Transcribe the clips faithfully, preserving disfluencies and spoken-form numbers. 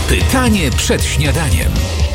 Pytanie przed śniadaniem.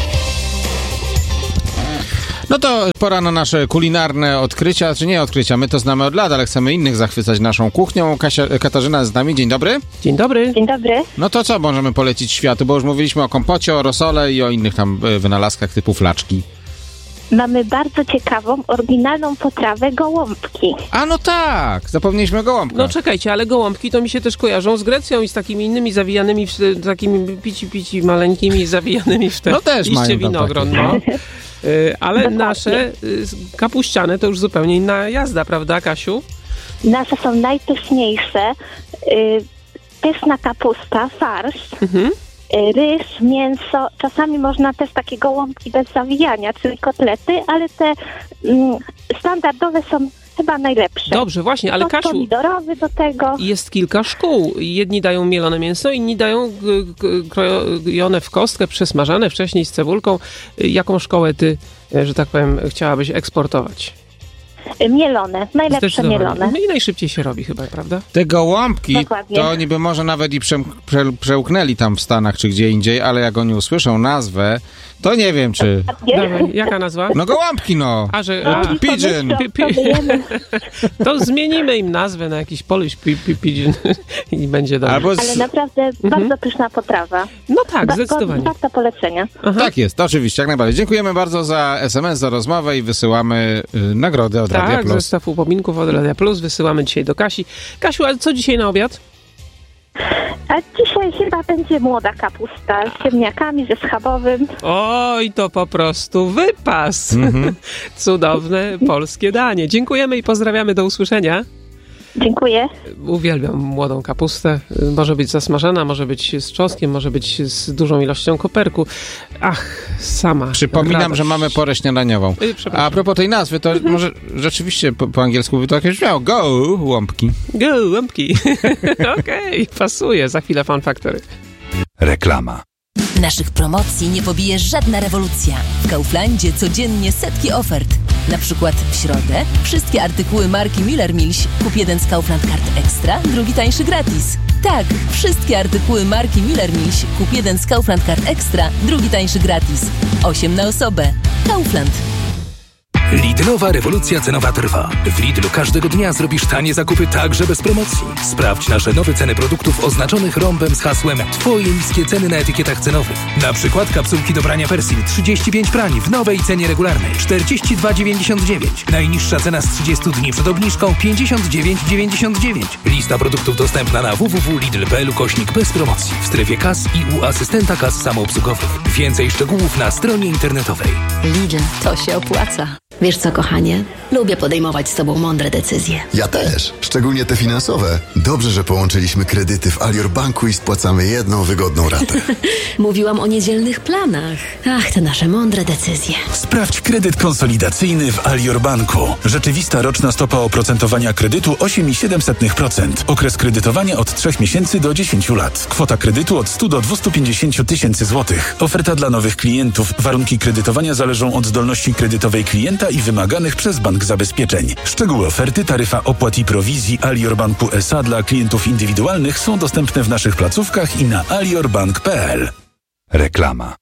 No to pora na nasze kulinarne odkrycia, czy nie odkrycia, my to znamy od lat, ale chcemy innych zachwycać naszą kuchnią. Kasia, Katarzyna jest z nami, dzień dobry. Dzień dobry. Dzień dobry. No to co możemy polecić światu, bo już mówiliśmy o kompocie, o rosole i o innych tam wynalazkach typu flaczki. Mamy bardzo ciekawą, oryginalną potrawę gołąbki. A no tak, zapomnieliśmy o gołąbkach. No czekajcie, ale gołąbki to mi się też kojarzą z Grecją i z takimi innymi zawijanymi, w, takimi pici pici maleńkimi zawijanymi w te No też liście mają tam winogron, takie. no. Y, ale Dokładnie. nasze y, kapuściane to już zupełnie inna jazda, prawda, Kasiu? Nasze są najpyszniejsze. Yy, pyszna kapusta, farsz, Mhm. yy, ryż, mięso. Czasami można też takie gołąbki bez zawijania, czyli kotlety, ale te mm, standardowe są chyba najlepsze. Dobrze, właśnie, ale Sos Kasiu, pomidorowy do tego. jest kilka szkół. Jedni dają mielone mięso, inni dają g- g- krojone w kostkę, przesmażane wcześniej z cebulką. Y, Jaką szkołę ty, y, że tak powiem, chciałabyś eksportować? Yy, mielone, najlepsze Zdecydowanie. mielone. No i najszybciej się robi chyba, prawda? Te gołąbki, Dokładnie. to niby może nawet i prze, prze, przełknęli tam w Stanach czy gdzie indziej, ale jak oni usłyszą nazwę, to nie wiem czy... Dawaj, jaka nazwa? No gołąbki no! A, że... No, A, i pigeon. pomyślą, co wyjemy. to zmienimy im nazwę na jakiś Polish pi- pi- pigeon i będzie dobrze. Albo Ale z... naprawdę bardzo pyszna potrawa. No tak, Ba- zdecydowanie. Warto polecenia. Aha. Tak jest, to oczywiście, jak najbardziej. Dziękujemy bardzo za es em es, za rozmowę i wysyłamy y, nagrody od Radia Tak, Plus. zestaw upominków od Radia Plus wysyłamy dzisiaj do Kasi. Kasiu, ale co dzisiaj na obiad? A dzisiaj chyba będzie młoda kapusta z ziemniakami, ze schabowym. Oj, to po prostu wypas. Mhm. Cudowne polskie danie. Dziękujemy i pozdrawiamy, do usłyszenia. Dziękuję. Uwielbiam młodą kapustę. Może być zasmażana, może być z czosnkiem, może być z dużą ilością koperku. Ach, sama Przypominam, radość. że mamy porę śniadaniową. Ej, przepraszam. A propos tej nazwy, to może rzeczywiście po, po angielsku by to jakieś brzmiało. Go, łąbki. Go, łąbki. Okej, pasuje. Za chwilę Fun Factory. Reklama. Naszych promocji nie pobije żadna rewolucja. W Kauflandzie codziennie setki ofert. Na przykład w środę wszystkie artykuły marki Miller Milch. Kup jeden z Kaufland Card Extra, drugi tańszy gratis. Tak, wszystkie artykuły marki Miller Milch. Kup jeden z Kaufland Card Extra, drugi tańszy gratis. osiem na osobę. Kaufland. Lidlowa rewolucja cenowa trwa. W Lidlu każdego dnia zrobisz tanie zakupy także bez promocji. Sprawdź nasze nowe ceny produktów oznaczonych rąbem z hasłem Twoje niskie ceny na etykietach cenowych. Na przykład kapsułki do prania Persil trzydzieści pięć prań w nowej cenie regularnej czterdzieści dwa dziewięćdziesiąt dziewięć. Najniższa cena z trzydziestu dni przed obniżką pięćdziesiąt dziewięć dziewięćdziesiąt dziewięć. Lista produktów dostępna na w w w kropka lidl kropka p l ukośnik bez promocji w strefie kas i u asystenta kas samoobsługowych. Więcej szczegółów na stronie internetowej. Lidl, to się opłaca. Wiesz co, kochanie? Lubię podejmować z tobą mądre decyzje. Ja też, szczególnie te finansowe. Dobrze, że połączyliśmy kredyty w Alior Banku i spłacamy jedną wygodną ratę. Mówiłam o niedzielnych planach. Ach, te nasze mądre decyzje. Sprawdź kredyt konsolidacyjny w Alior Banku. Rzeczywista roczna stopa oprocentowania kredytu osiem i siedem dziesiątych procent. Okres kredytowania od trzech miesięcy do dziesięciu lat. Kwota kredytu od stu do dwustu pięćdziesięciu tysięcy złotych. Oferta dla nowych klientów. Warunki kredytowania zależą od zdolności kredytowej klienta i wymaganych przez bank zabezpieczeń. Szczegóły oferty, taryfa opłat i prowizji Alior Banku S A dla klientów indywidualnych są dostępne w naszych placówkach i na aliorbank kropka p l. Reklama.